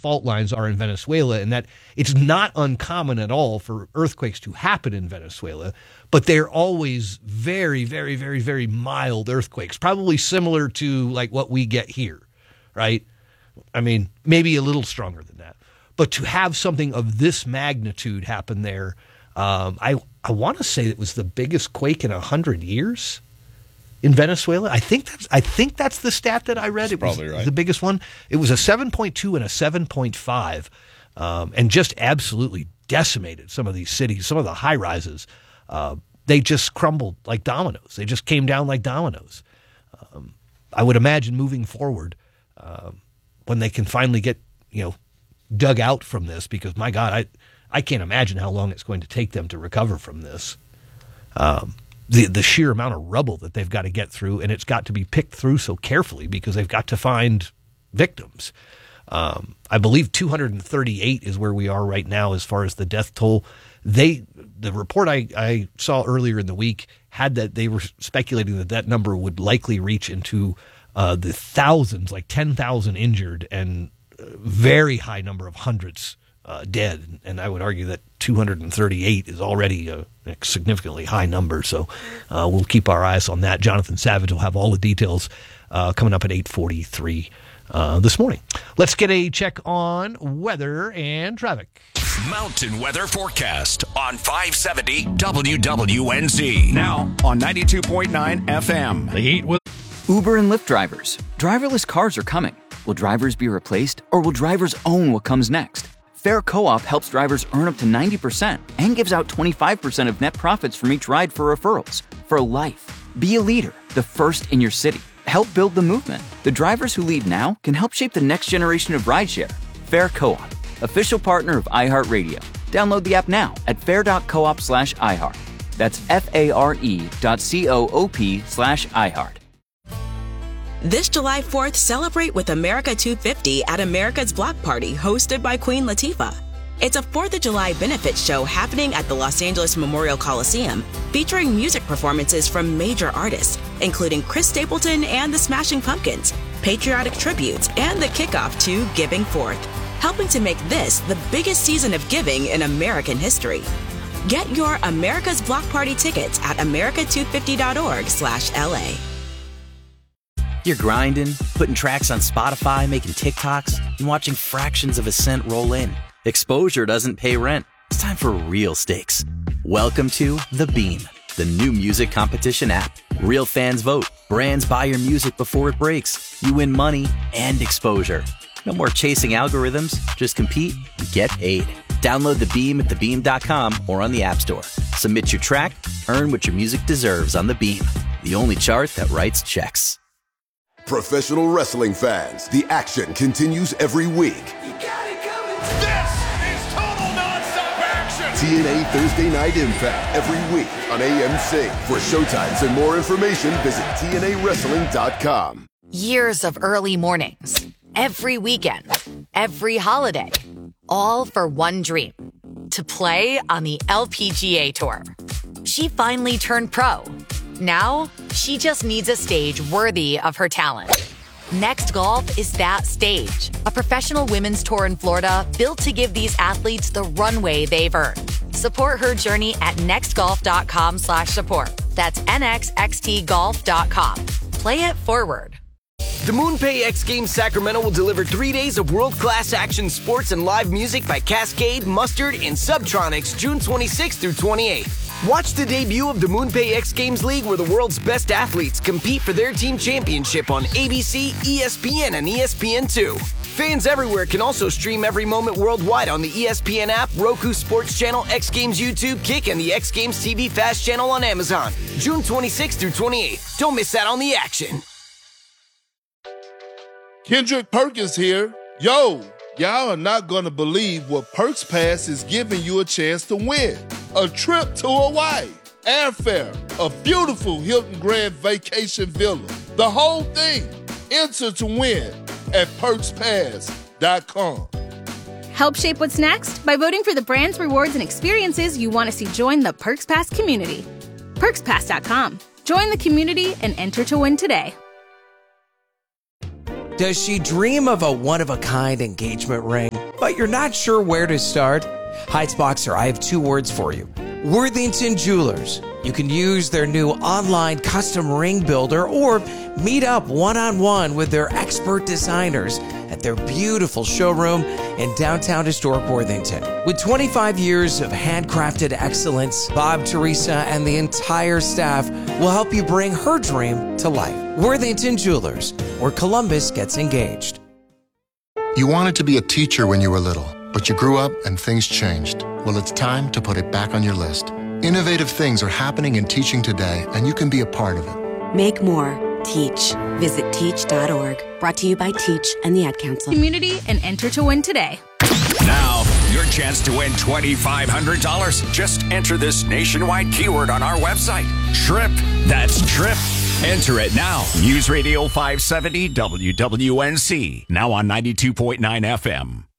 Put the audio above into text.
fault lines are in Venezuela, and that it's not uncommon at all for earthquakes to happen in Venezuela, but they're always very, very, very, very mild earthquakes, probably similar to like what we get here, right? I mean, maybe a little stronger than that. But to have something of this magnitude happen there, I want to say it was the biggest quake in 100 years in Venezuela. I think that's the stat that I read. That's probably right. The biggest one. It was a 7.2 and a 7.5, and just absolutely decimated some of these cities, some of the high rises. They just crumbled like dominoes. They just came down like dominoes. I would imagine moving forward, when they can finally get, dug out from this, because my God, I can't imagine how long it's going to take them to recover from this. The sheer amount of rubble that they've got to get through, and it's got to be picked through so carefully because they've got to find victims. I believe 238 is where we are right now as far as the death toll. The report I saw earlier in the week had that they were speculating that number would likely reach into the thousands, like 10,000 injured, and very high number of hundreds dead. And I would argue that 238 is already a significantly high number. So we'll keep our eyes on that. Jonathan Savage will have all the details coming up at 8:43 this morning. Let's get a check on weather and traffic. Mountain weather forecast on 570 WWNZ. Now on 92.9 FM. The heat with Uber and Lyft drivers. Driverless cars are coming. Will drivers be replaced, or will drivers own what comes next? Fair Co-op helps drivers earn up to 90% and gives out 25% of net profits from each ride for referrals. For life. Be a leader, the first in your city. Help build the movement. The drivers who lead now can help shape the next generation of rideshare. Fair Co-op, official partner of iHeartRadio. Download the app now at fair.coop/iHeart. That's FARE.coop/iHeart. This July 4th, celebrate with America 250 at America's Block Party, hosted by Queen Latifah. It's a 4th of July benefit show happening at the Los Angeles Memorial Coliseum, featuring music performances from major artists, including Chris Stapleton and the Smashing Pumpkins, patriotic tributes, and the kickoff to Giving Forth, helping to make this the biggest season of giving in American history. Get your America's Block Party tickets at america250.org/LA. You're grinding, putting tracks on Spotify, making TikToks, and watching fractions of a cent roll in. Exposure doesn't pay rent. It's time for real stakes. Welcome to The Beam, the new music competition app. Real fans vote. Brands buy your music before it breaks. You win money and exposure. No more chasing algorithms. Just compete and get paid. Download The Beam at thebeam.com or on the App Store. Submit your track, earn what your music deserves on The Beam, the only chart that writes checks. Professional wrestling fans, the action continues every week. You got it coming. This is total nonstop action. TNA Thursday Night Impact every week on AMC. For showtimes and more information, visit TNAWrestling.com. Years of early mornings, every weekend, every holiday, all for one dream: to play on the LPGA Tour. She finally turned pro. Now, she just needs a stage worthy of her talent. Next Golf is that stage. A professional women's tour in Florida built to give these athletes the runway they've earned. Support her journey at nextgolf.com/support. That's nxxtgolf.com. Play it forward. The MoonPay X Games Sacramento will deliver 3 days of world-class action sports and live music by Cascade, Mustard, and Subtronics June 26th through 28th. Watch the debut of the MoonPay X Games League, where the world's best athletes compete for their team championship on ABC, ESPN, and ESPN2. Fans everywhere can also stream every moment worldwide on the ESPN app, Roku Sports Channel, X Games YouTube, Kick, and the X Games TV Fast Channel on Amazon. June 26th through 28th. Don't miss out on the action. Kendrick Perkins here. Yo, y'all are not going to believe what Perks Pass is giving you a chance to win. A trip to Hawaii, airfare, a beautiful Hilton Grand Vacation Villa. The whole thing. Enter to win at PerksPass.com. Help shape what's next by voting for the brands, rewards, and experiences you want to see join the Perks Pass community. PerksPass.com. Join the community and enter to win today. Does she dream of a one-of-a-kind engagement ring, but you're not sure where to start? Heights Boxer, I have 2 words for you. Worthington Jewelers. You can use their new online custom ring builder or meet up one-on-one with their expert designers at their beautiful showroom in downtown historic Worthington. With 25 years of handcrafted excellence, Bob, Teresa, and the entire staff will help you bring her dream to life. Worthington Jewelers, where Columbus gets engaged. You wanted to be a teacher when you were little, but you grew up and things changed. Well, it's time to put it back on your list. Innovative things are happening in teaching today, and you can be a part of it. Make more. Teach. Visit teach.org. Brought to you by Teach and the Ad Council. Community and enter to win today. Now, your chance to win $2,500. Just enter this nationwide keyword on our website. TRIP. That's TRIP. Enter it now. News Radio 570 WWNC. Now on 92.9 FM.